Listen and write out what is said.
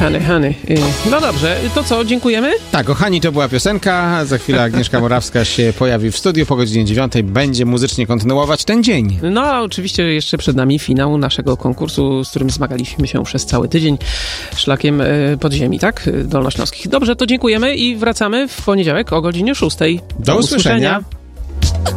Honey. No dobrze, to co, dziękujemy? Tak, o Hani to była piosenka. Za chwilę Agnieszka Morawska się pojawi w studiu. Po godzinie 9 będzie muzycznie kontynuować ten dzień. No a oczywiście jeszcze przed nami finał naszego konkursu, z którym zmagaliśmy się przez cały tydzień szlakiem podziemi, tak? Dolnośląskich. Dobrze, to dziękujemy i wracamy w poniedziałek o godzinie 6. Do usłyszenia.